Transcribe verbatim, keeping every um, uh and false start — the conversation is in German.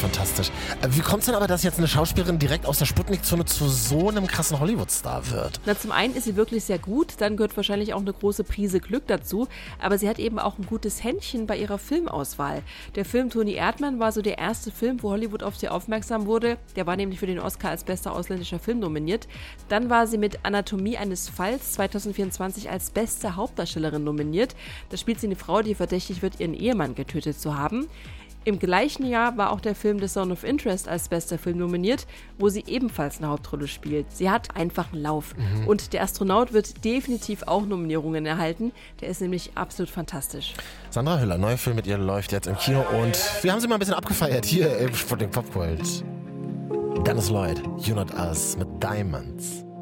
fantastisch. Wie kommt es denn aber, dass jetzt eine Schauspielerin direkt aus der Sputnik-Zone zu so einem krassen Hollywood-Star wird? Na, zum einen ist sie wirklich sehr gut, dann gehört wahrscheinlich auch eine große Prise Glück dazu, aber sie hat eben auch ein gutes Händchen bei ihrer Filmauswahl. Der Film Toni Erdmann war so der erste Film, wo Hollywood auf sie aufmerksam wurde. Der war nämlich für den Oscar als bester ausländischer Film nominiert. Dann war sie mit Anatomie eines Falls zwanzig vierundzwanzig als beste Hauptdarstellerin nominiert. Da spielt sie eine Frau, die verdächtig wird, ihren Ehemann getötet zu haben. Im gleichen Jahr war auch der Film The Zone of Interest als bester Film nominiert, wo sie ebenfalls eine Hauptrolle spielt. Sie hat einfach einen Lauf. Mhm. Und der Astronaut wird definitiv auch Nominierungen erhalten. Der ist nämlich absolut fantastisch. Sandra Hüller, neuer Film mit ihr läuft jetzt im Kino und wir haben sie mal ein bisschen abgefeiert hier im Sputnik Popgold. Dennis Lloyd, You Not Us mit Diamonds.